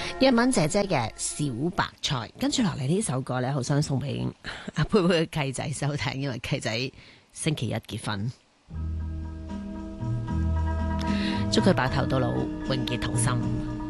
一蚊姐姐嘅小白菜，跟住落嚟呢首歌咧，好想送俾阿佩佩嘅契仔收聽，因為契仔星期一結婚，祝佢白頭到老，永結同心。